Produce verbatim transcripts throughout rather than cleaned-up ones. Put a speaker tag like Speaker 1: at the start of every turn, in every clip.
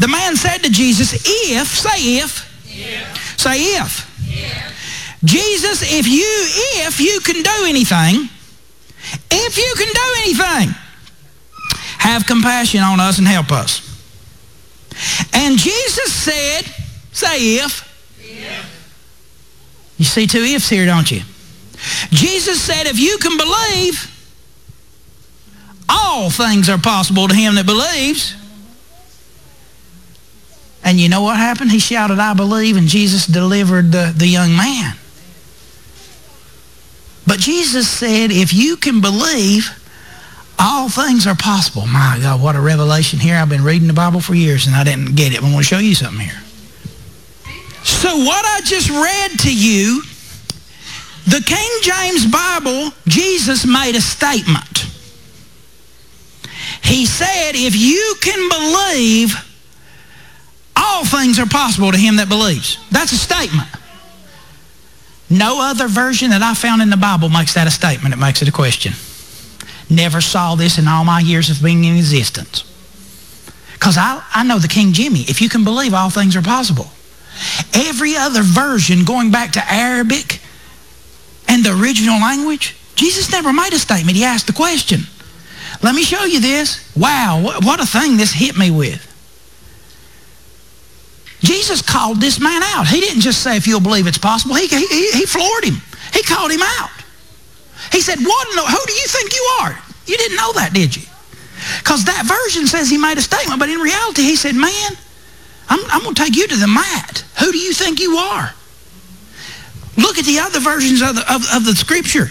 Speaker 1: The man said to Jesus, if, say if,
Speaker 2: If.
Speaker 1: say if.
Speaker 2: If.
Speaker 1: Jesus, if you, if you can do anything, if you can do anything, have compassion on us and help us. And Jesus said, say if.
Speaker 2: If.
Speaker 1: You see two ifs here, don't you? Jesus said, if you can believe, all things are possible to him that believes. And you know what happened? He shouted, I believe, and Jesus delivered the, the young man. But Jesus said, if you can believe, all things are possible. My God, what a revelation here. I've been reading the Bible for years and I didn't get it. I want to show you something here. So what I just read to you, the King James Bible, Jesus made a statement. He said, if you can believe, all things are possible to him that believes. That's a statement. No other version that I found in the Bible makes that a statement. It makes it a question. Never saw this in all my years of being in existence. Because I, I know the King Jimmy. If you can believe, all things are possible. Every other version, going back to Arabic and the original language, Jesus never made a statement. He asked the question. Let me show you this. Wow, what, what a thing this hit me with. Jesus called this man out. He didn't just say, if you'll believe it's possible. He, he, he floored him. He called him out. He said, what? No, who do you think you are? You didn't know that, did you? Because that version says he made a statement, but in reality, he said, man, I'm, I'm going to take you to the mat. Who do you think you are? Look at the other versions of the, of, of the scripture.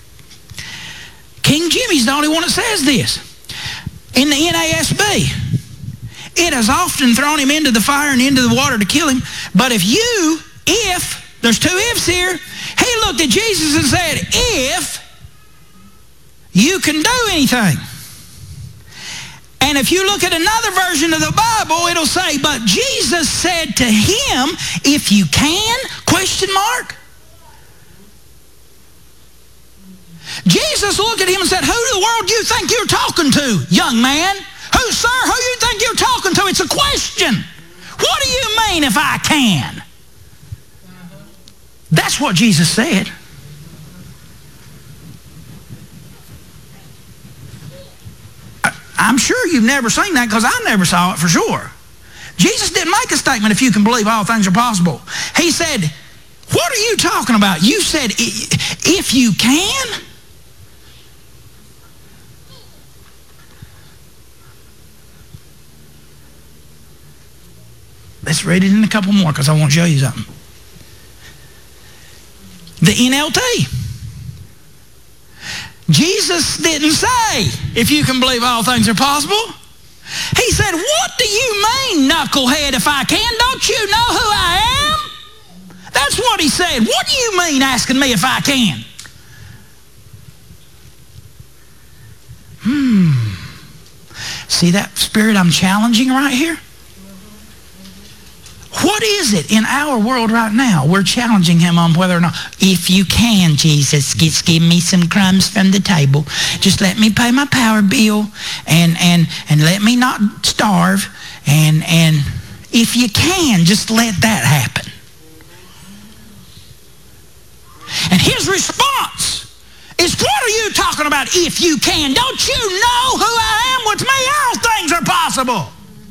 Speaker 1: King Jimmy's the only one that says this. In the N A S B, it has often thrown him into the fire and into the water to kill him. But if you, if, there's two ifs here, he looked at Jesus and said, if you can do anything. And if you look at another version of the Bible, it'll say, but Jesus said to him, if you can, question mark. Jesus looked at him and said, who in the world do you think you're talking to, young man? Who, sir, who do you think you're talking to? It's a question. What do you mean if I can? That's what Jesus said. I'm sure you've never seen that because I never saw it for sure. Jesus didn't make a statement, if you can believe, all things are possible. He said, what are you talking about? You said, if you can? Let's read it in a couple more because I want to show you something. The N L T. Jesus didn't say, if you can believe all things are possible. He said, what do you mean, knucklehead, if I can? Don't you know who I am? That's what he said. What do you mean asking me if I can? Hmm. See that spirit I'm challenging right here? What is it in our world right now? We're challenging him on whether or not, if you can, Jesus, just give me some crumbs from the table. Just let me pay my power bill and and and let me not starve. And and if you can, just let that happen. And his response is, what are you talking about, if you can? Don't you know who I am? With me, all things are possible.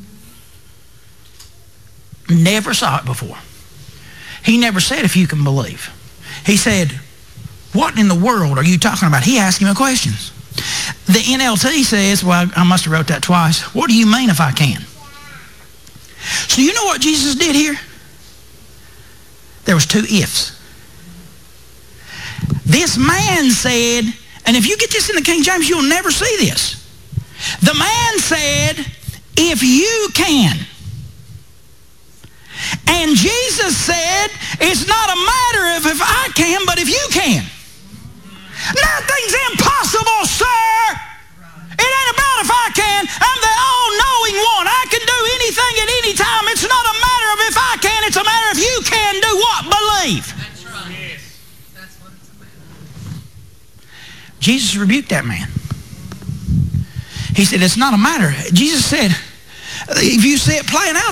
Speaker 1: Never saw it before. He never said, if you can believe. He said, what in the world are you talking about? He asked him a question. The N L T says, well, I must have wrote that twice. What do you mean if I can? So you know what Jesus did here? There was two ifs. This man said, and if you get this in the King James, you'll never see this. The man said, if you can. And Jesus said, it's not a matter of if I can, but if you can. Nothing's impossible, sir. It ain't about if I can. I'm the all-knowing one. I can do anything at any time. It's not a matter of if I can. It's a matter of you can do what? Believe.
Speaker 2: That's right. Yes. That's what it's about.
Speaker 1: Jesus rebuked that man. He said, it's not a matter. Jesus said, if you see it playing out,